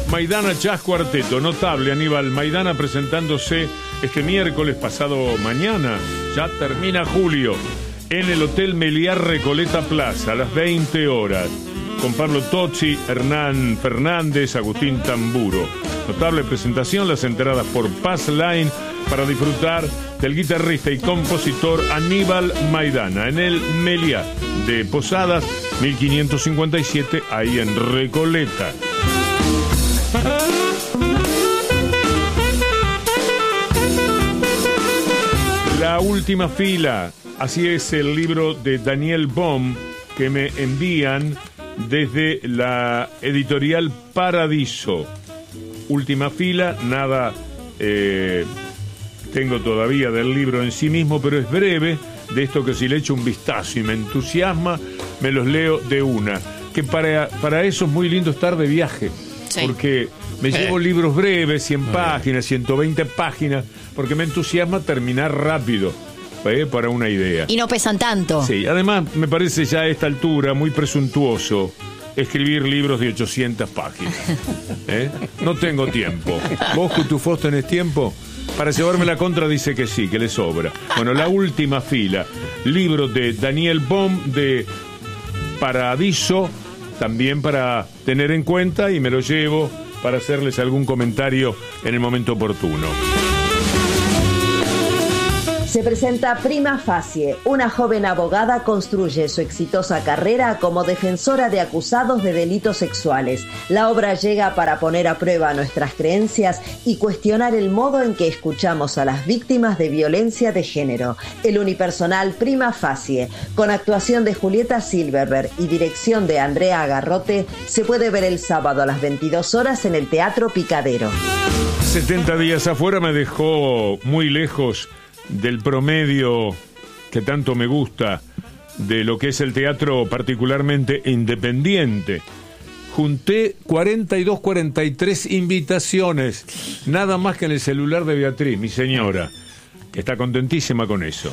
Maidana Jazz Cuarteto, notable Aníbal Maidana presentándose este miércoles pasado mañana, ya termina julio, en el Hotel Meliá Recoleta Plaza a las 20 horas, con Pablo Tozzi, Hernán Fernández, Agustín Tamburo. Notable presentación, las entradas por Pass Line para disfrutar del guitarrista y compositor Aníbal Maidana en el Meliá de Posadas 1557, ahí en Recoleta. La última fila, así es el libro de Daniel Bohm que me envían desde la editorial Paradiso. Última fila, nada tengo todavía del libro en sí mismo, pero es breve, de esto que si le echo un vistazo y me entusiasma, me los leo de una. Que para eso es muy lindo estar de viaje, sí, porque me llevo libros breves, 100 páginas, 120 páginas, porque me entusiasma terminar rápido, para una idea. Y no pesan tanto. Sí, además me parece ya a esta altura muy presuntuoso escribir libros de 800 páginas. No tengo tiempo. ¿Vos, Cutufós, tenés tiempo? Para llevarme la contra dice que sí, que le sobra. Bueno, la última fila, libro de Daniel Bohm de Paradiso, también para tener en cuenta, y me lo llevo para hacerles algún comentario en el momento oportuno. Se presenta Prima Facie. Una joven abogada construye su exitosa carrera como defensora de acusados de delitos sexuales. La obra llega para poner a prueba nuestras creencias y cuestionar el modo en que escuchamos a las víctimas de violencia de género. El unipersonal Prima Facie, con actuación de Julieta Silverberg y dirección de Andrea Garrote, se puede ver el sábado a las 22 horas en el Teatro Picadero. 70 días afuera me dejó muy lejos del promedio que tanto me gusta de lo que es el teatro particularmente independiente. Junté 42, 43 invitaciones, nada más que en el celular de Beatriz, mi señora, que está contentísima con eso.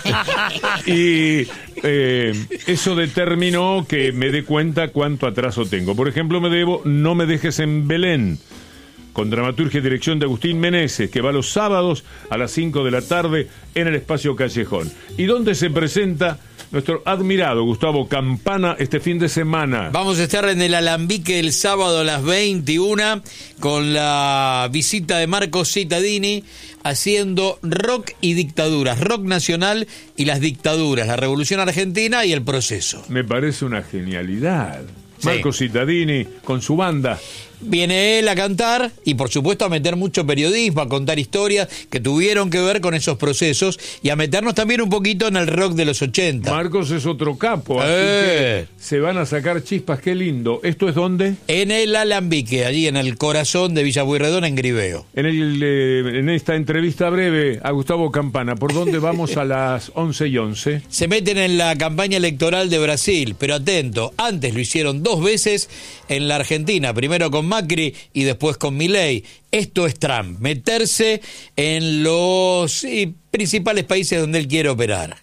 Y eso determinó que me dé cuenta cuánto atraso tengo. Por ejemplo, me debo No me dejes en Belén, con dramaturgia y dirección de Agustín Meneses, que va los sábados a las 5 de la tarde en el Espacio Callejón. Y donde se presenta nuestro admirado Gustavo Campana este fin de semana. Vamos a estar en el Alambique el sábado a las 21 con la visita de Marco Cittadini haciendo rock y dictaduras, rock nacional y las dictaduras, la Revolución Argentina y el proceso. Me parece una genialidad. Sí. Marco Cittadini con su banda. Viene él a cantar y por supuesto a meter mucho periodismo, a contar historias que tuvieron que ver con esos procesos y a meternos también un poquito en el rock de los 80. Marcos es otro capo, así que se van a sacar chispas, qué lindo. ¿Esto es dónde? En el Alambique, allí en el corazón de Villa Pueyrredón, en Griveo. En esta entrevista breve a Gustavo Campana, ¿por dónde vamos a las 11:11? Se meten en la campaña electoral de Brasil, pero atento, antes lo hicieron 2 veces en la Argentina, primero con Macri y después con Milei. Esto es Trump, meterse en los principales países donde él quiere operar.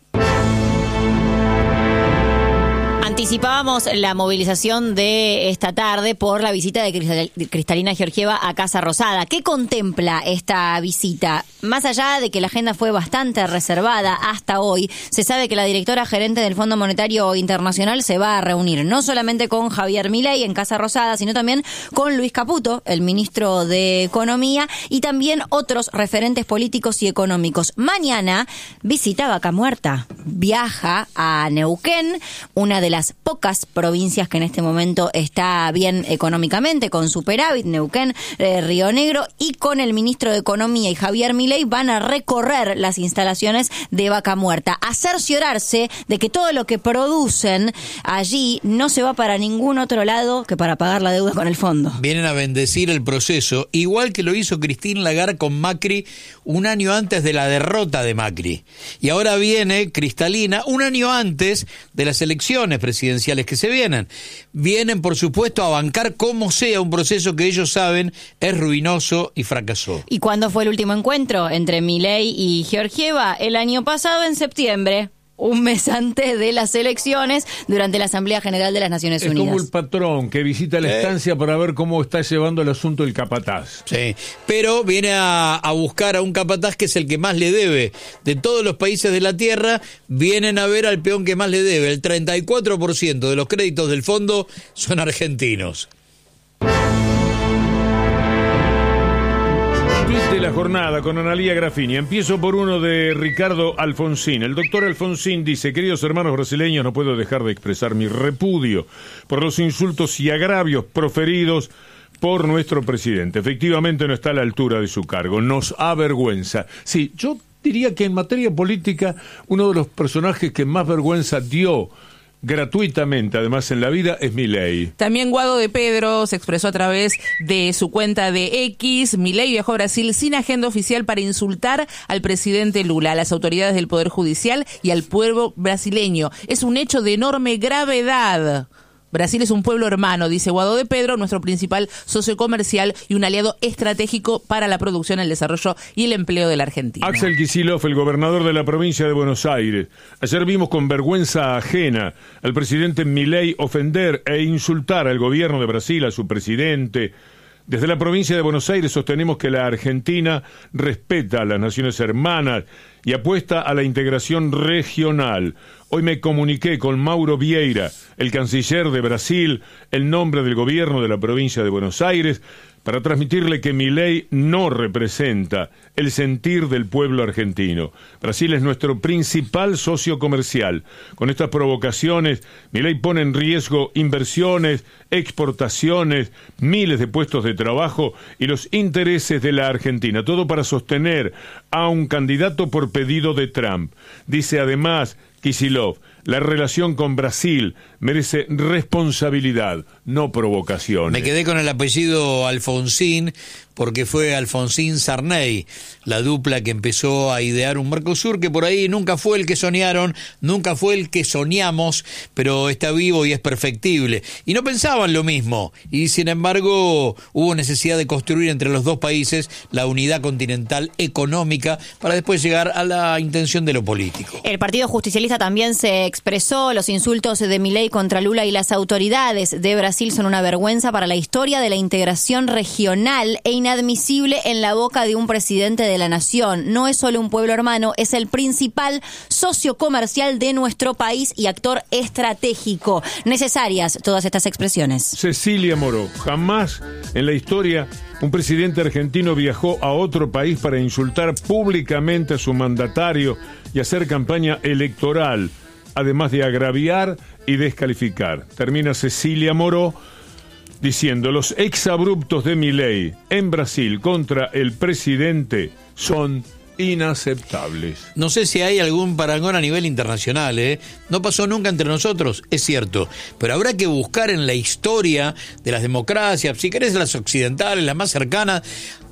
Anticipábamos la movilización de esta tarde por la visita de Cristalina Georgieva a Casa Rosada. ¿Qué contempla esta visita? Más allá de que la agenda fue bastante reservada hasta hoy, se sabe que la directora gerente del Fondo Monetario Internacional se va a reunir no solamente con Javier Milei en Casa Rosada, sino también con Luis Caputo, el ministro de Economía, y también otros referentes políticos y económicos. Mañana visita Vaca Muerta, viaja a Neuquén, una de las pocas provincias que en este momento está bien económicamente, con superávit, Neuquén, Río Negro, y con el ministro de Economía y Javier Milei van a recorrer las instalaciones de Vaca Muerta, a cerciorarse de que todo lo que producen allí no se va para ningún otro lado que para pagar la deuda con el fondo. Vienen a bendecir el proceso, igual que lo hizo Christine Lagarde con Macri un año antes de la derrota de Macri. Y ahora viene Cristalina un año antes de las elecciones presidenciales que se vienen. Vienen, por supuesto, a bancar como sea un proceso que ellos saben es ruinoso y fracasó. ¿Y cuándo fue el último encuentro entre Milei y Georgieva? El año pasado, en septiembre. un mes antes de las elecciones durante la Asamblea General de las Naciones Unidas. Es como el patrón que visita la estancia para ver cómo está llevando el asunto el capataz. Sí, pero viene a buscar a un capataz que es el que más le debe. De todos los países de la Tierra, vienen a ver al peón que más le debe. El 34% de los créditos del fondo son argentinos. Tweet de la jornada con Analía Grafini. Empiezo por uno de Ricardo Alfonsín. El doctor Alfonsín dice: queridos hermanos brasileños, no puedo dejar de expresar mi repudio por los insultos y agravios proferidos por nuestro presidente. Efectivamente no está a la altura de su cargo. Nos avergüenza. Sí, yo diría que en materia política uno de los personajes que más vergüenza dio gratuitamente, además en la vida, es Milei. También Guado de Pedro se expresó a través de su cuenta de X. Milei viajó a Brasil sin agenda oficial para insultar al presidente Lula, a las autoridades del Poder Judicial y al pueblo brasileño. Es un hecho de enorme gravedad. Brasil es un pueblo hermano, dice Guado de Pedro, nuestro principal socio comercial y un aliado estratégico para la producción, el desarrollo y el empleo de la Argentina. Axel Kicillof, el gobernador de la provincia de Buenos Aires. Ayer vimos con vergüenza ajena al presidente Milei ofender e insultar al gobierno de Brasil, a su presidente. Desde la provincia de Buenos Aires sostenemos que la Argentina respeta a las naciones hermanas y apuesta a la integración regional. Hoy me comuniqué con Mauro Vieira, el canciller de Brasil, en nombre del gobierno de la provincia de Buenos Aires, para transmitirle que Milei no representa el sentir del pueblo argentino. Brasil es nuestro principal socio comercial. Con estas provocaciones, Milei pone en riesgo inversiones, exportaciones, miles de puestos de trabajo y los intereses de la Argentina. Todo para sostener a un candidato por pedido de Trump. Dice además Kicillof: la relación con Brasil merece responsabilidad, no provocaciones. Me quedé con el apellido Alfonsín porque fue Alfonsín-Sarney, la dupla que empezó a idear un Mercosur que por ahí nunca fue el que soñaron, nunca fue el que soñamos, pero está vivo y es perfectible. Y no pensaban lo mismo, y sin embargo hubo necesidad de construir entre los dos países la unidad continental económica para después llegar a la intención de lo político. El Partido Justicialista también se expresó: los insultos de Milei contra Lula y las autoridades de Brasil son una vergüenza para la historia de la integración regional e inadmisible en la boca de un presidente de la nación. No es solo un pueblo hermano, es el principal socio comercial de nuestro país y actor estratégico. Necesarias todas estas expresiones. Cecilia Moró: jamás en la historia un presidente argentino viajó a otro país para insultar públicamente a su mandatario y hacer campaña electoral, además de agraviar y descalificar. Termina Cecilia Moró diciendo: los exabruptos de Milei en Brasil contra el presidente son inaceptables. No sé si hay algún parangón a nivel internacional, ¿eh? No pasó nunca entre nosotros, es cierto, pero habrá que buscar en la historia de las democracias, si querés las occidentales, las más cercanas,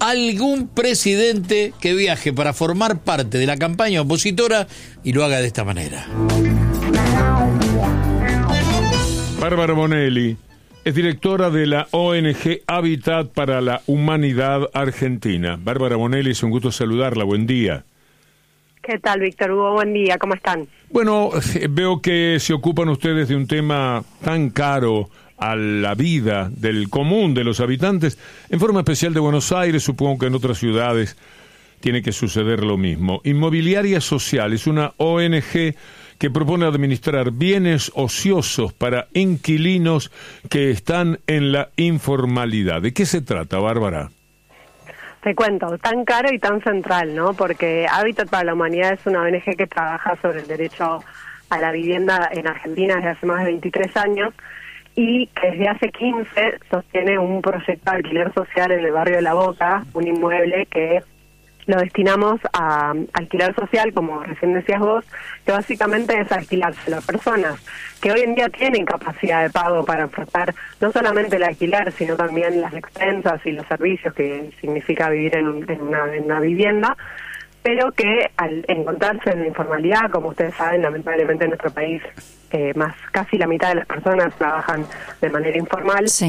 algún presidente que viaje para formar parte de la campaña opositora y lo haga de esta manera. Bárbara Bonelli es directora de la ONG Hábitat para la Humanidad Argentina. Bárbara Bonelli, es un gusto saludarla. Buen día. ¿Qué tal, Víctor Hugo? Buen día, ¿cómo están? Bueno, veo que se ocupan ustedes de un tema tan caro a la vida del común de los habitantes, en forma especial de Buenos Aires. Supongo que en otras ciudades tiene que suceder lo mismo. Inmobiliaria Social es una ONG que propone administrar bienes ociosos para inquilinos que están en la informalidad. ¿De qué se trata, Bárbara? Te cuento, tan caro y tan central, ¿no? Porque Hábitat para la Humanidad es una ONG que trabaja sobre el derecho a la vivienda en Argentina desde hace más de 23 años y que desde hace 15 sostiene un proyecto de alquiler social en el barrio de La Boca, un inmueble que lo destinamos a alquiler social, como recién decías vos, que básicamente es alquilárselo a personas que hoy en día tienen capacidad de pago para afrontar no solamente el alquiler, sino también las expensas y los servicios que significa vivir en una vivienda, pero que al encontrarse en la informalidad, como ustedes saben, lamentablemente en nuestro país casi la mitad de las personas trabajan de manera informal. Sí.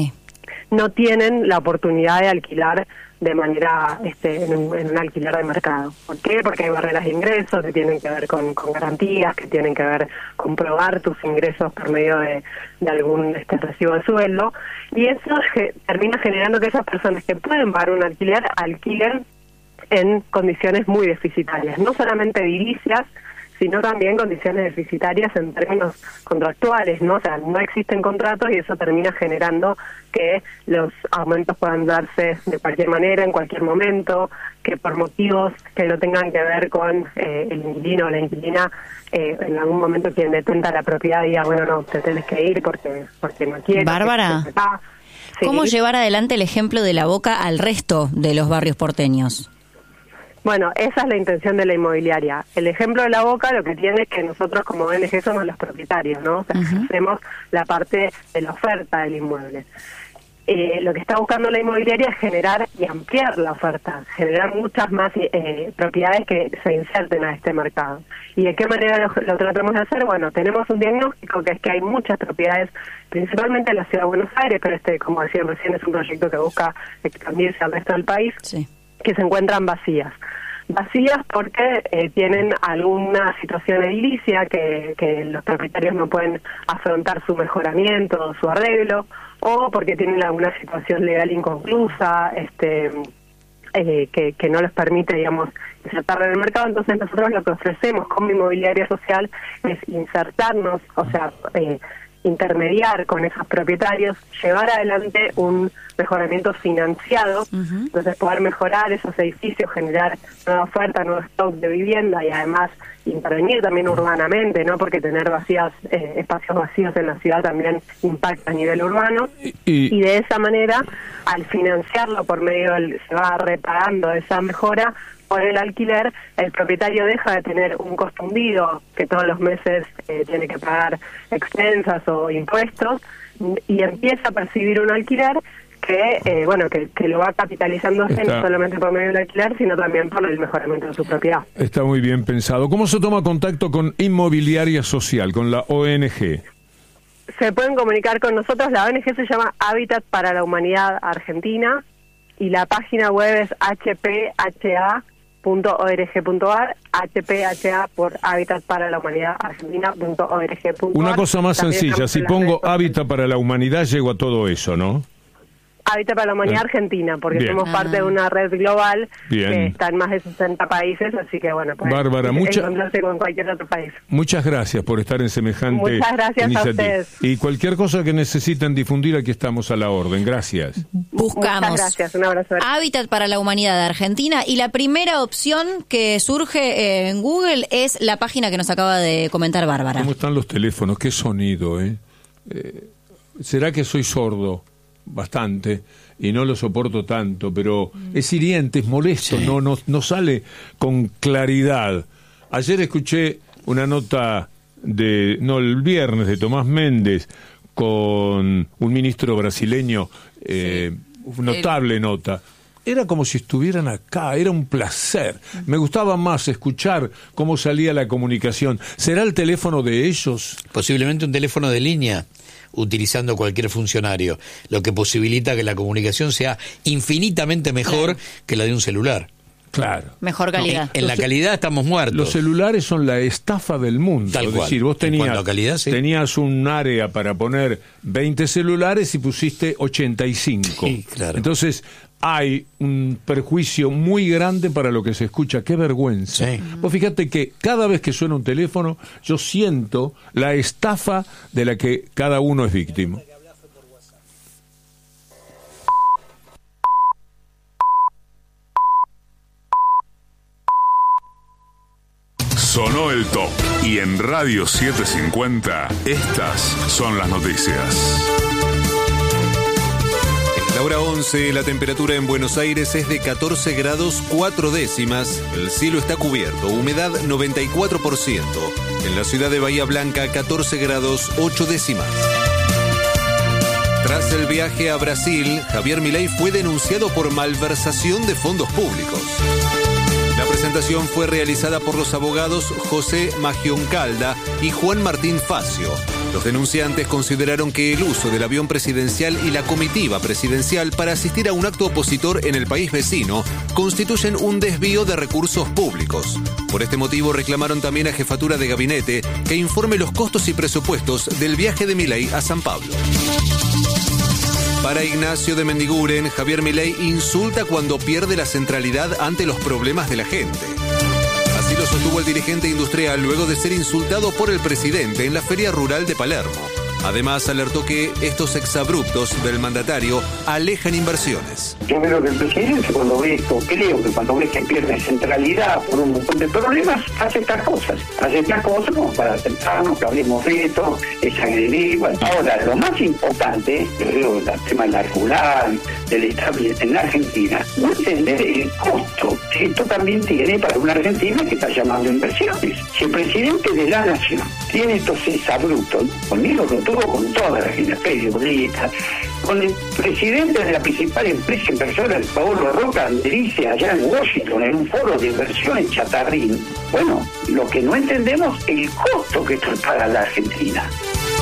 no tienen la oportunidad de alquilar de manera en un alquiler de mercado. ¿Por qué? Porque hay barreras de ingresos que tienen que ver con garantías, que tienen que ver con probar tus ingresos por medio de algún recibo de sueldo, y eso termina generando que esas personas que pueden pagar un alquiler alquilen en condiciones muy deficitarias, no solamente edilicias, sino también condiciones deficitarias en términos contractuales, ¿no? O sea, no existen contratos y eso termina generando que los aumentos puedan darse de cualquier manera, en cualquier momento, que por motivos que no tengan que ver con el inquilino o la inquilina, en algún momento quien detenta la propiedad diga, bueno, no, te tenés que ir porque no quieres. Bárbara, sí. ¿Cómo llevar adelante el ejemplo de La Boca al resto de los barrios porteños? Bueno, esa es la intención de la inmobiliaria. El ejemplo de La Boca lo que tiene es que nosotros como ONG somos los propietarios, ¿no? O sea, hacemos la parte de la oferta del inmueble. Lo que está buscando la inmobiliaria es generar y ampliar la oferta, generar muchas más propiedades que se inserten a este mercado. ¿Y de qué manera lo tratamos de hacer? Bueno, tenemos un diagnóstico que es que hay muchas propiedades, principalmente en la ciudad de Buenos Aires, pero como decía recién, es un proyecto que busca expandirse al resto del país. Sí. Que se encuentran vacías porque tienen alguna situación edilicia que los propietarios no pueden afrontar su mejoramiento o su arreglo, o porque tienen alguna situación legal inconclusa que no les permite, digamos, insertarlo en el mercado. Entonces nosotros lo que ofrecemos como inmobiliaria social es insertarnos, o sea, intermediar con esos propietarios, llevar adelante un mejoramiento financiado, entonces poder mejorar esos edificios, generar nueva oferta, nuevo stock de vivienda y además intervenir también urbanamente, ¿no? Porque tener espacios vacíos en la ciudad también impacta a nivel urbano y de esa manera, al financiarlo por medio se va repagando esa mejora por el alquiler, el propietario deja de tener un costo hundido que todos los meses tiene que pagar expensas o impuestos y empieza a percibir un alquiler que lo va capitalizándose no solamente por medio del alquiler, sino también por el mejoramiento de su propiedad. Está muy bien pensado. ¿Cómo se toma contacto con Inmobiliaria Social, con la ONG? Se pueden comunicar con nosotros. La ONG se llama Hábitat para la Humanidad Argentina y la página web es hpha.org.ar, HPHA por Hábitat para la Humanidad Argentina.org.ar. Una cosa más sencilla, si pongo Hábitat para la Humanidad llego a todo eso, ¿no? Hábitat para la Humanidad Argentina, porque somos parte de una red global que está en más de 60 países, así que bueno, pues Bárbara, encontrarse con cualquier otro país. Muchas gracias por estar en semejante Muchas gracias iniciativa. A ustedes. Y cualquier cosa que necesiten difundir, aquí estamos a la orden. Gracias. Buscamos. Muchas gracias, un abrazo. Hábitat para la Humanidad de Argentina y la primera opción que surge en Google es la página que nos acaba de comentar Bárbara. ¿Cómo están los teléfonos? Qué sonido, ¿Será que soy sordo? Bastante, y no lo soporto tanto, pero es hiriente, es molesto, sí. no sale con claridad. Ayer escuché una nota el viernes de Tomás Méndez con un ministro brasileño, notable nota. Era como si estuvieran acá, era un placer. Me gustaba más escuchar cómo salía la comunicación. ¿Será el teléfono de ellos? Posiblemente un teléfono de línea, utilizando cualquier funcionario, lo que posibilita que la comunicación sea infinitamente mejor que la de un celular. Claro. Mejor calidad. En la calidad estamos muertos. Los celulares son la estafa del mundo. Tal cual. Es decir, vos tenías un área para poner 20 celulares y pusiste 85. Sí, claro. Entonces hay un perjuicio muy grande para lo que se escucha. ¡Qué vergüenza! Sí. Vos fíjate que cada vez que suena un teléfono, yo siento la estafa de la que cada uno es víctima. Sonó el top y en Radio 750 estas son las noticias. La hora 11, la temperatura en Buenos Aires es de 14 grados 4 décimas, el cielo está cubierto, humedad 94%. En la ciudad de Bahía Blanca 14 grados 8 décimas. Tras el viaje a Brasil, Javier Milei fue denunciado por malversación de fondos públicos. La presentación fue realizada por los abogados José Magioncalda y Juan Martín Facio. Los denunciantes consideraron que el uso del avión presidencial y la comitiva presidencial para asistir a un acto opositor en el país vecino constituyen un desvío de recursos públicos. Por este motivo reclamaron también a Jefatura de Gabinete que informe los costos y presupuestos del viaje de Milei a San Pablo. Para Ignacio de Mendiguren, Javier Milei insulta cuando pierde la centralidad ante los problemas de la gente. Así lo sostuvo el dirigente industrial luego de ser insultado por el presidente en la Feria Rural de Palermo. Además, alertó que estos exabruptos del mandatario alejan inversiones. Yo creo que el presidente cuando ve esto, creo que cuando ve que pierde centralidad por un montón de problemas, hace estas cosas. Hace estas cosas como para aceptarnos que hablemos de esto, es agresivo. Ahora, lo más importante, yo creo que el tema de la rural, del establishment en la Argentina, no entender el costo que esto también tiene para una Argentina que está llamando inversiones. Si el presidente de la nación tiene estos exabruptos, conmigo con toda la gente, periodistas, con el presidente de la principal empresa inversora, Paolo Roca, dice allá en Washington, en un foro de inversión en Chatarrín. Bueno, lo que no entendemos es el costo que esto paga la Argentina.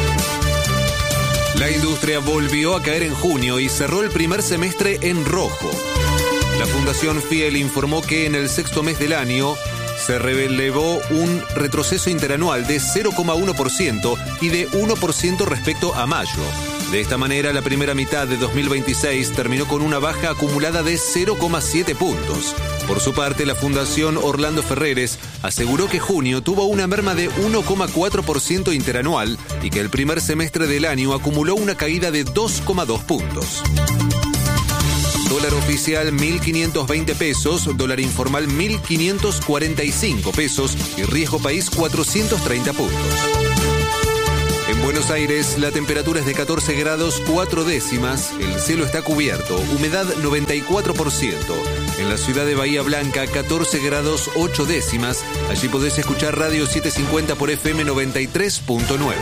La industria volvió a caer en junio y cerró el primer semestre en rojo. La Fundación Fiel informó que en el sexto mes del año se relevó un retroceso interanual de 0,1% y de 1% respecto a mayo. De esta manera, la primera mitad de 2026 terminó con una baja acumulada de 0,7 puntos. Por su parte, la Fundación Orlando Ferreres aseguró que junio tuvo una merma de 1,4% interanual y que el primer semestre del año acumuló una caída de 2,2 puntos. Dólar oficial 1.520 pesos, dólar informal 1.545 pesos y riesgo país 430 puntos. En Buenos Aires la temperatura es de 14 grados 4 décimas, el cielo está cubierto, humedad 94%. En la ciudad de Bahía Blanca 14 grados 8 décimas, allí podés escuchar Radio 750 por FM 93.9.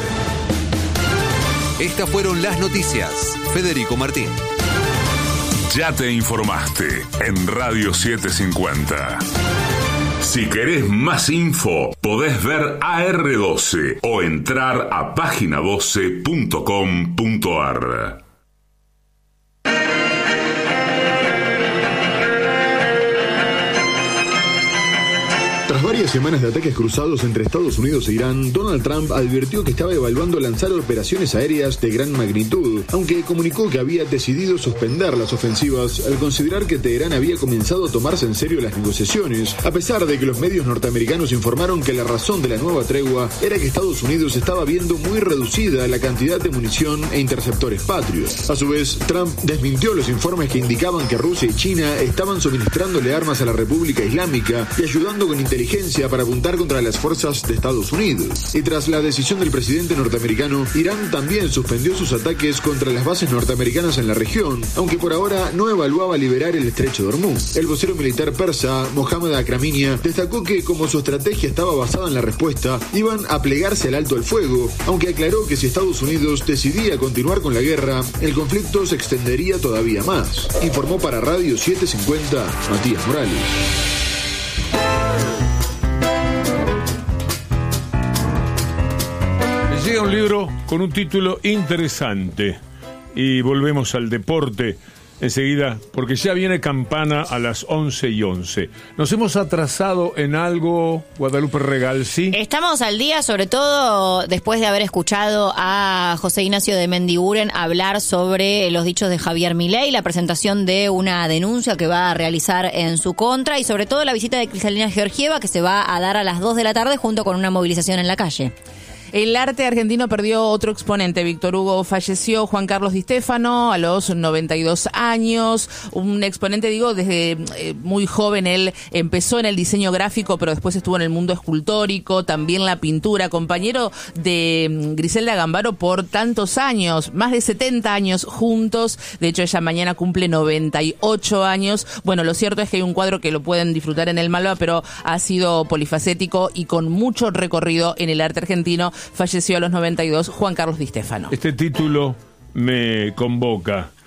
Estas fueron las noticias. Federico Martín. Ya te informaste en Radio 750. Si querés más info, podés ver AR12 o entrar a página12.com.ar. Tras varias semanas de ataques cruzados entre Estados Unidos e Irán, Donald Trump advirtió que estaba evaluando lanzar operaciones aéreas de gran magnitud, aunque comunicó que había decidido suspender las ofensivas al considerar que Teherán había comenzado a tomarse en serio las negociaciones, a pesar de que los medios norteamericanos informaron que la razón de la nueva tregua era que Estados Unidos estaba viendo muy reducida la cantidad de munición e interceptores Patriot. A su vez, Trump desmintió los informes que indicaban que Rusia y China estaban suministrándole armas a la República Islámica y ayudando con inteligencia para apuntar contra las fuerzas de Estados Unidos. Y tras la decisión del presidente norteamericano, Irán también suspendió sus ataques contra las bases norteamericanas en la región, aunque por ahora no evaluaba liberar el estrecho de Hormuz. El vocero militar persa, Mohammad Akraminia, destacó que como su estrategia estaba basada en la respuesta, iban a plegarse al alto el fuego, aunque aclaró que si Estados Unidos decidía continuar con la guerra, el conflicto se extendería todavía más. Informó para Radio 750 Matías Morales. Llega un libro con un título interesante y volvemos al deporte enseguida porque ya viene Campana a las 11:11. Nos hemos atrasado en algo, Guadalupe Regalsi. Estamos al día, sobre todo después de haber escuchado a José Ignacio de Mendiguren hablar sobre los dichos de Javier Milei, la presentación de una denuncia que va a realizar en su contra y sobre todo la visita de Cristalina Georgieva que se va a dar a las 2 de la tarde junto con una movilización en la calle. El arte argentino perdió otro exponente, Víctor Hugo. Falleció Juan Carlos Di Stéfano a los 92 años. Un exponente, digo, desde muy joven. Él empezó en el diseño gráfico, pero después estuvo en el mundo escultórico, también la pintura. Compañero de Griselda Gambaro por tantos años, más de 70 años juntos. De hecho, ella mañana cumple 98 años. Bueno, lo cierto es que hay un cuadro que lo pueden disfrutar en el Malva, pero ha sido polifacético y con mucho recorrido en el arte argentino. Falleció a los 92 Juan Carlos Di Stéfano. Este título me convoca.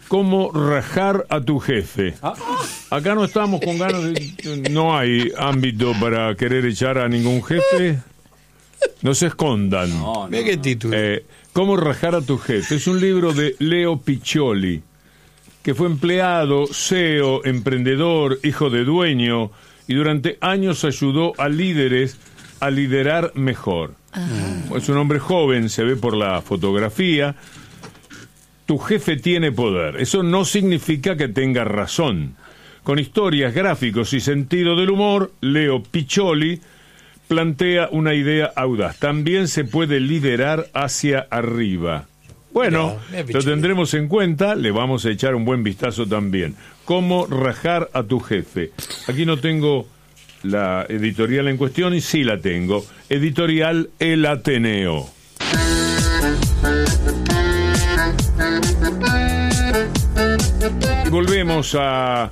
¿Cómo rajar a tu jefe? Acá no estamos con ganas de... No hay ámbito para querer echar a ningún jefe. No se escondan. Mira qué título. ¿Cómo rajar a tu jefe? Es un libro de Leo Piccioli, que fue empleado, CEO, emprendedor, hijo de dueño, y durante años ayudó a líderes a liderar mejor. Es un hombre joven, se ve por la fotografía. Tu jefe tiene poder. Eso no significa que tenga razón. Con historias, gráficos y sentido del humor, Leo Piccioli plantea una idea audaz. También se puede liderar hacia arriba. Bueno, lo tendremos en cuenta, le vamos a echar un buen vistazo también. ¿Cómo rajar a tu jefe? Aquí no tengo la editorial en cuestión y sí la tengo. Editorial El Ateneo. Volvemos a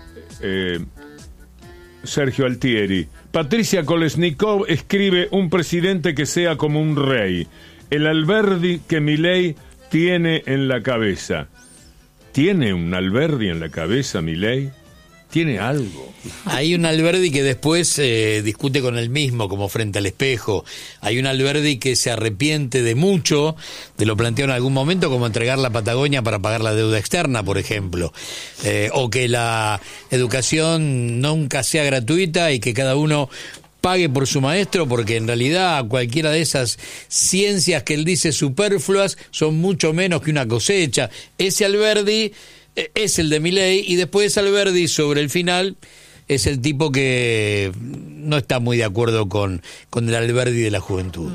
Sergio Altieri. Patricia Kolesnikov escribe: un presidente que sea como un rey. El Alberdi que Milei tiene en la cabeza. ¿Tiene un Alberdi en la cabeza Milei? ¿Tiene algo? Hay un Alberdi que después discute con él mismo, como frente al espejo. Hay un Alberdi que se arrepiente de mucho, de lo planteado en algún momento, como entregar la Patagonia para pagar la deuda externa, por ejemplo. O que la educación nunca sea gratuita y que cada uno pague por su maestro, porque en realidad cualquiera de esas ciencias que él dice superfluas son mucho menos que una cosecha. Ese Alberdi es el de Milei, y después Alberdi sobre el final es el tipo que no está muy de acuerdo con el Alberdi de la juventud.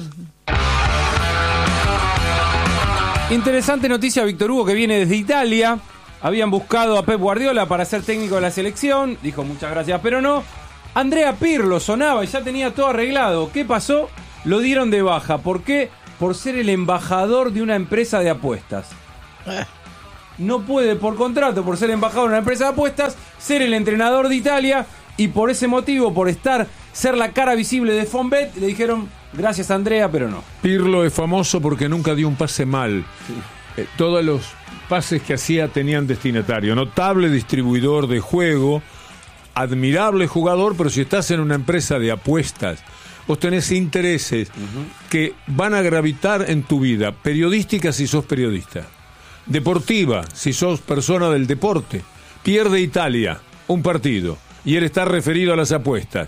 Interesante noticia, Víctor Hugo, que viene desde Italia. Habían buscado a Pep Guardiola para ser técnico de la selección, dijo muchas gracias, pero no. Andrea Pirlo sonaba y ya tenía todo arreglado. ¿Qué pasó? Lo dieron de baja. ¿Por qué? Por ser el embajador de una empresa de apuestas. No puede, por contrato, por ser embajador de una empresa de apuestas, ser el entrenador de Italia, y por ese motivo, por ser la cara visible de Fonbet, le dijeron gracias Andrea, pero no. Pirlo es famoso porque nunca dio un pase mal. Sí. Todos los pases que hacía tenían destinatario. Notable distribuidor de juego, admirable jugador, pero si estás en una empresa de apuestas, vos tenés intereses que van a gravitar en tu vida, periodística si sos periodista, deportiva si sos persona del deporte. Pierde Italia un partido y él está referido a las apuestas.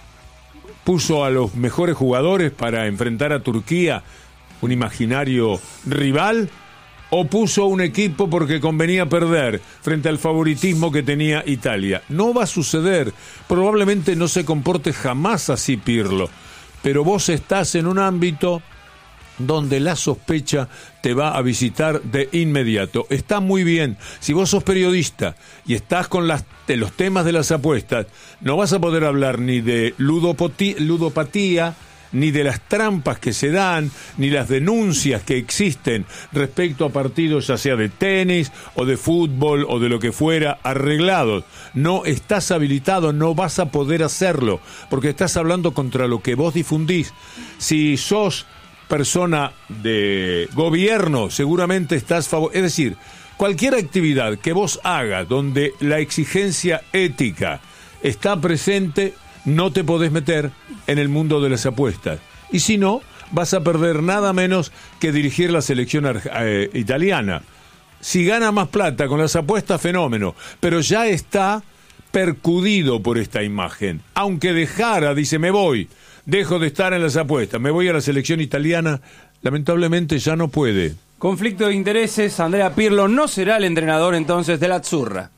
Puso a los mejores jugadores para enfrentar a Turquía, un imaginario rival, o puso un equipo porque convenía perder frente al favoritismo que tenía Italia. No va a suceder, probablemente no se comporte jamás así Pirlo, pero vos estás en un ámbito donde la sospecha te va a visitar de inmediato. Está muy bien, si vos sos periodista y estás con los temas de las apuestas, no vas a poder hablar ni de ludopatía, ni de las trampas que se dan, ni las denuncias que existen respecto a partidos ya sea de tenis o de fútbol o de lo que fuera arreglados. No estás habilitado, no vas a poder hacerlo, porque estás hablando contra lo que vos difundís. Si sos persona de gobierno, seguramente estás es decir, cualquier actividad que vos hagas donde la exigencia ética está presente, no te podés meter en el mundo de las apuestas. Y si no, vas a perder nada menos que dirigir la selección italiana. Si gana más plata con las apuestas, fenómeno, pero ya está percudido por esta imagen. Aunque dejara, dice, me voy, dejo de estar en las apuestas, me voy a la selección italiana, lamentablemente ya no puede. Conflicto de intereses, Andrea Pirlo no será el entrenador entonces de la Azzurra.